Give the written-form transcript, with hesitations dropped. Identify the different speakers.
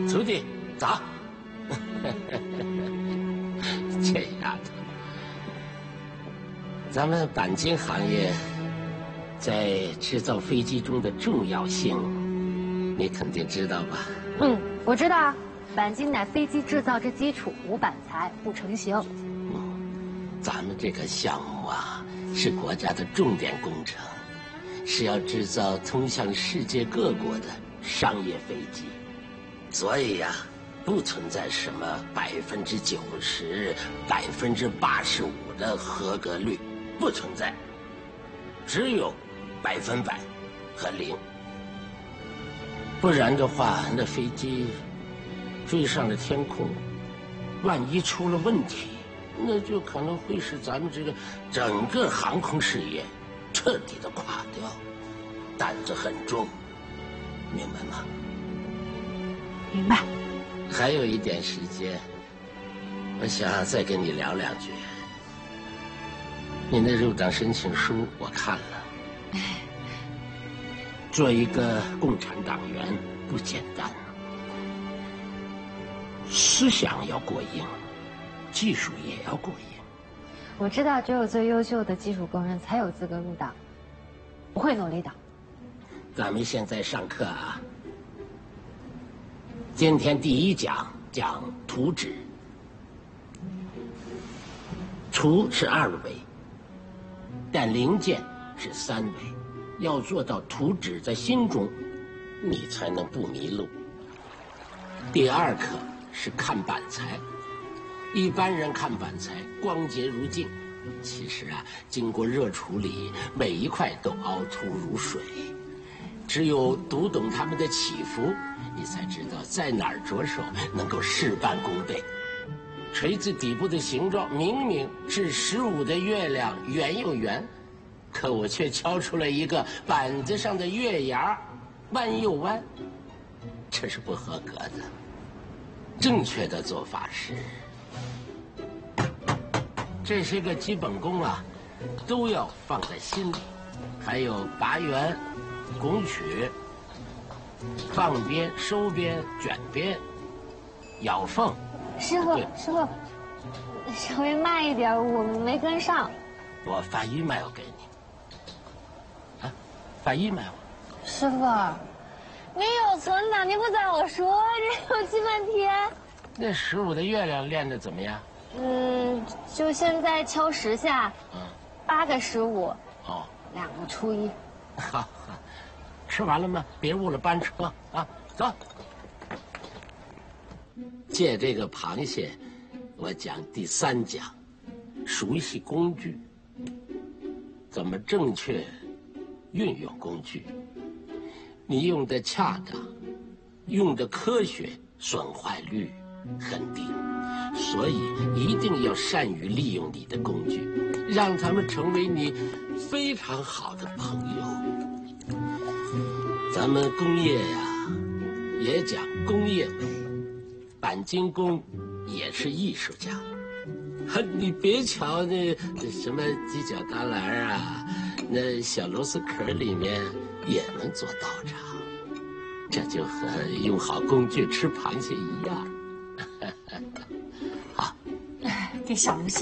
Speaker 1: 徒弟，走。这丫头，咱们钣金行业在制造飞机中的重要性，你肯定知道吧？
Speaker 2: 我知道啊。钣金乃飞机制造之基础，无钣材不成形。
Speaker 1: 咱们这个项目啊，是国家的重点工程，是要制造通向世界各国的商业飞机，所以呀，不存在什么90%、85%的合格率，不存在，只有100%和0%。不然的话，那飞机飞上了天空，万一出了问题，那就可能会使咱们这个整个航空事业彻底的垮掉，担子很重，明白吗？
Speaker 2: 明白。
Speaker 1: 还有一点时间，我想再跟你聊2句。你那入党申请书我看了，做一个共产党员不简单啊，思想要过硬，技术也要过硬。
Speaker 2: 我知道，只有最优秀的技术工人才有资格入党，我会努力的。
Speaker 1: 咱们现在上课啊，今天第1讲讲图纸，图是2维，但零件是3维，要做到图纸在心中，你才能不迷路。第2课是看板材，一般人看板材光洁如镜，其实啊，经过热处理，每一块都凹凸如水。只有读懂它们的起伏，你才知道在哪儿着手能够事半功倍。锤子底部的形状明明是15的月亮，圆又圆，可我却敲出了一个板子上的月牙，弯又弯，这是不合格的。正确的做法是，这些个基本功啊，都要放在心里。还有拔圆、拱取、放边、收边、卷边、咬缝。
Speaker 2: 师傅，稍微慢一点，我没跟上。
Speaker 1: 我翻译麦我给你。啊，翻译麦我。
Speaker 2: 师傅，你有存档，你不早说，这又记半天。
Speaker 1: 那15的月亮练得怎么样？
Speaker 2: 就现在敲10下，8个15，2个初一。
Speaker 1: 好，吃完了吗？别误了班车啊！走。借这个螃蟹，我讲第3讲，熟悉工具，怎么正确运用工具。你用的恰当，用的科学，损坏率很低，所以一定要善于利用你的工具，让他们成为你非常好的朋友。咱们工业呀，也讲工业美，钣金工也是艺术家。你别瞧那什么犄角旮旯啊，那小螺丝壳里面也能做道场，这就和用好工具吃螃蟹一样。好，
Speaker 3: 给小龙